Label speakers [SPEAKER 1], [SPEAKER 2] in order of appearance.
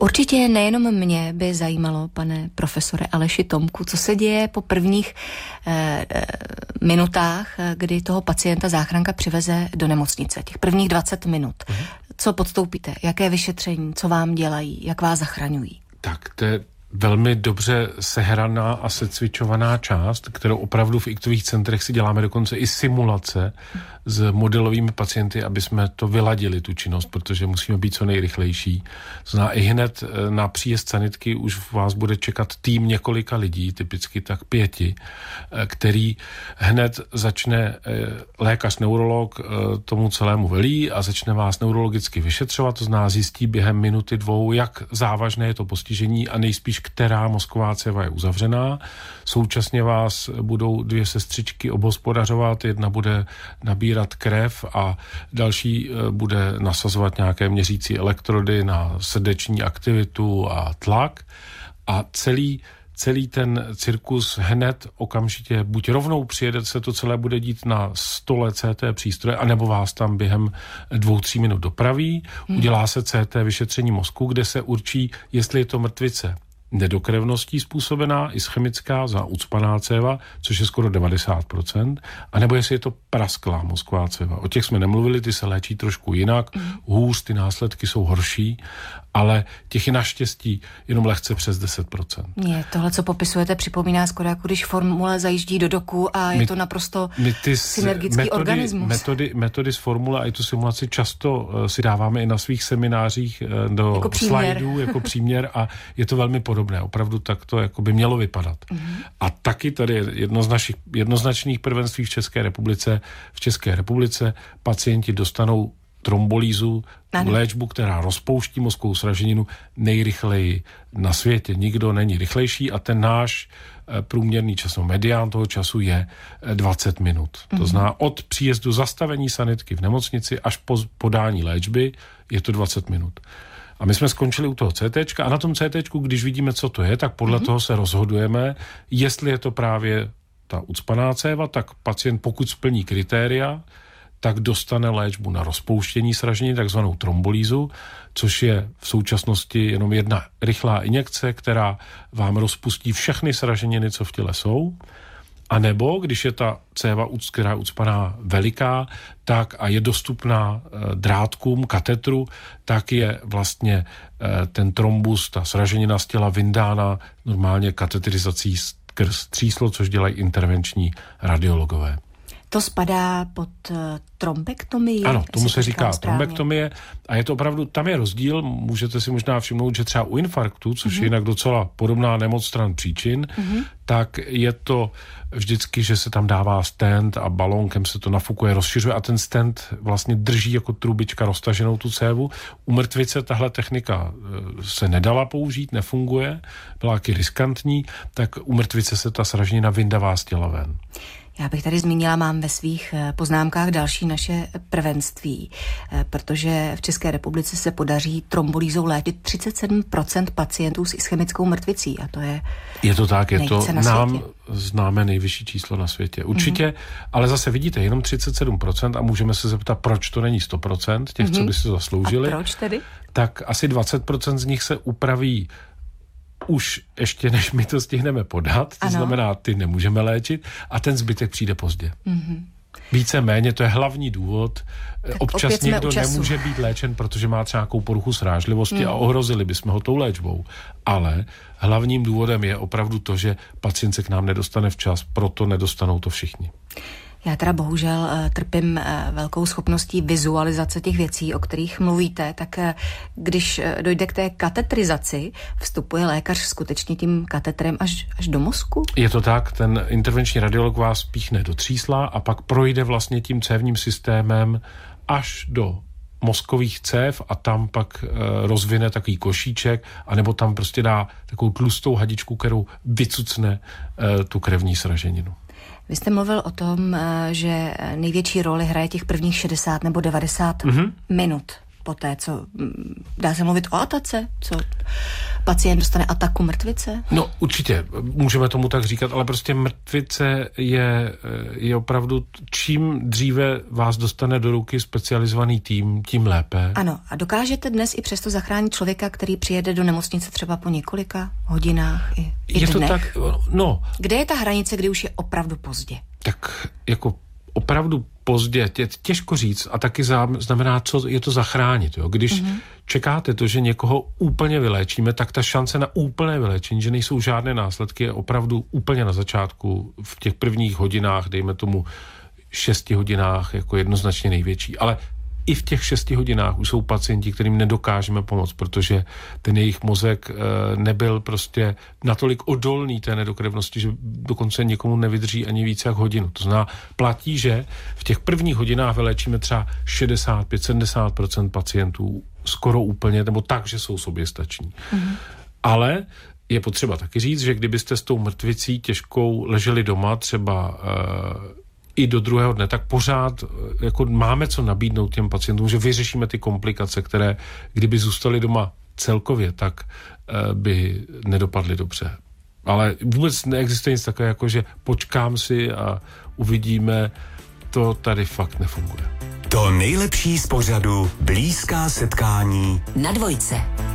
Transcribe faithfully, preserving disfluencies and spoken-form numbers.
[SPEAKER 1] Určitě nejenom mě by zajímalo, pane profesore Aleši Tomku, co se děje po prvních eh, eh, minutách, kdy toho pacienta záchranka přiveze do nemocnice. Těch prvních dvacet minut. Mhm. Co podstoupíte? Jaké vyšetření? Co vám dělají? Jak vás zachraňují?
[SPEAKER 2] Tak to je velmi dobře sehraná a secvičovaná část, kterou opravdu v iktových centrech si děláme dokonce i simulace s modelovými pacienty, aby jsme to vyladili, tu činnost, protože musíme být co nejrychlejší. To znamená, i hned na příjezd sanitky už vás bude čekat tým několika lidí, typicky tak pěti, který hned začne lékař, neurolog tomu celému velí a začne vás neurologicky vyšetřovat, to znamená zjistí během minuty dvou, jak závažné je to postižení a nejspíš která mozková céva je uzavřená. Současně vás budou dvě sestřičky obhospodařovat, jedna bude nabírat krev a další bude nasazovat nějaké měřící elektrody na srdeční aktivitu a tlak. A celý Celý ten cirkus hned okamžitě buď rovnou přijede, se to celé bude dít na stole C T přístroje, anebo vás tam během dvou, tří minut dopraví. Hmm. Udělá se C T vyšetření mozku, kde se určí, jestli je to mrtvice nedokrevností způsobená, ischemická, za ucpaná céva, což je skoro devadesát procent, anebo jestli je to prasklá mozková céva. O těch jsme nemluvili, ty se léčí trošku jinak, mm. hůř, ty následky jsou horší, ale těch je naštěstí jenom lehce přes deset procent.
[SPEAKER 1] Mě tohle, co popisujete, připomíná skoro jako když formule zajíždí do doku a je my, to naprosto synergický metody, organismus.
[SPEAKER 2] Metody, metody z formule a i tu simulaci často uh, si dáváme i na svých seminářích uh, do jako slajdů jako příměr a je to velmi podobné. Opravdu tak to jako by mělo vypadat. Mm-hmm. A taky tady je jedno z našich jednoznačných prvenství v České republice. V České republice pacienti dostanou trombolýzu, ano. léčbu, která rozpouští mozkovou sraženinu nejrychleji na světě. Nikdo není rychlejší a ten náš průměrný čas, no medián toho času je dvacet minut. Mm-hmm. To znamená od příjezdu zastavení sanitky v nemocnici až po podání léčby je to dvacet minut. A my jsme skončili u toho CTčka a na tom CTčku, když vidíme, co to je, tak podle mm-hmm. toho se rozhodujeme, jestli je to právě ta ucpaná céva, tak pacient, pokud splní kritéria, tak dostane léčbu na rozpouštění sraženiny, takzvanou trombolýzu, což je v současnosti jenom jedna rychlá injekce, která vám rozpustí všechny sraženiny, co v těle jsou. A nebo, když je ta céva, která je ucpaná veliká, tak a je dostupná e, drátkům, katetru, tak je vlastně e, ten trombus, ta sraženina z těla vyndána normálně kateterizací skrz tříslo, což dělají intervenční radiologové.
[SPEAKER 1] To spadá pod uh, trombektomii?
[SPEAKER 2] Ano, tomu se říká trombektomie a je to opravdu, tam je rozdíl, můžete si možná všimnout, že třeba u infarktu, což mm-hmm. je jinak docela podobná nemoc stran příčin, mm-hmm. tak je to vždycky, že se tam dává stent a balónkem se to nafukuje, rozšiřuje a ten stent vlastně drží jako trubička roztaženou tu cévu. U mrtvice tahle technika se nedala použít, nefunguje, byla taky riskantní, tak u mrtvice se ta sraženina vyndává z těla ven.
[SPEAKER 1] Já bych tady zmínila, mám ve svých poznámkách další naše prvenství, protože v České republice se podaří trombolýzou léčit třicet sedm procent pacientů s ischemickou mrtvicí a to je
[SPEAKER 2] Je to tak, je to nám známe nejvyšší číslo na světě. Určitě, mm-hmm. ale zase vidíte, jenom třicet sedm procent a můžeme se zeptat, proč to není sto procent těch, mm-hmm. co by si zasloužili.
[SPEAKER 1] A proč tedy?
[SPEAKER 2] Tak asi dvacet procent z nich se upraví už ještě než my to stihneme podat, to ano. znamená, ty nemůžeme léčit a ten zbytek přijde pozdě. Mm-hmm. Víceméně, to je hlavní důvod. Tak občas někdo nemůže být léčen, protože má třeba nějakou poruchu srážlivosti mm. a ohrozili bychom ho tou léčbou. Ale hlavním důvodem je opravdu to, že pacient se k nám nedostane včas, proto nedostanou to všichni.
[SPEAKER 1] Já teda bohužel trpím velkou schopností vizualizace těch věcí, o kterých mluvíte, tak když dojde k té katetrizaci, vstupuje lékař skutečně tím katetrem až, až do mozku?
[SPEAKER 2] Je to tak, ten intervenční radiolog vás píchne do třísla a pak projde vlastně tím cévním systémem až do mozkových cév a tam pak e, rozvine takový košíček, anebo tam prostě dá takovou tlustou hadičku, kterou vycucne e, tu krevní sraženinu.
[SPEAKER 1] Vy jste mluvil o tom, že největší roli hraje těch prvních šedesát nebo devadesát mm-hmm. minut po té, co dá se mluvit o atace, co pacient dostane ataku mrtvice?
[SPEAKER 2] No určitě, můžeme tomu tak říkat, ale prostě mrtvice je, je opravdu, čím dříve vás dostane do ruky specializovaný tým, tím lépe.
[SPEAKER 1] Ano, a dokážete dnes i přesto zachránit člověka, který přijede do nemocnice třeba po několika hodinách i, i
[SPEAKER 2] je
[SPEAKER 1] dnech?
[SPEAKER 2] To tak, no.
[SPEAKER 1] Kde je ta hranice, kdy už je opravdu pozdě?
[SPEAKER 2] Tak jako opravdu pozdě, tě, těžko říct a taky znamená, co je to zachránit. Jo? Když mm-hmm. čekáte to, že někoho úplně vyléčíme, tak ta šance na úplné vyléčení, že nejsou žádné následky, je opravdu úplně na začátku, v těch prvních hodinách, dejme tomu šesti hodinách, jako jednoznačně největší. Ale i v těch šesti hodinách už jsou pacienti, kterým nedokážeme pomoct, protože ten jejich mozek nebyl prostě natolik odolný té nedokrevnosti, že dokonce někomu nevydrží ani více jak hodinu. To znamená, platí, že v těch prvních hodinách vyléčíme třeba šedesát pět sedmdesát procent pacientů skoro úplně, nebo tak, že jsou soběstační. Mm-hmm. Ale je potřeba taky říct, že kdybyste s tou mrtvicí těžkou leželi doma, třeba i do druhého dne, tak pořád jako máme co nabídnout těm pacientům, že vyřešíme ty komplikace, které kdyby zůstaly doma celkově, tak by nedopadly dobře. Ale vůbec neexistuje nic takové, jako že počkám si a uvidíme, to tady fakt nefunguje.
[SPEAKER 3] To nejlepší z pořadu Blízká setkání
[SPEAKER 4] na Dvojce.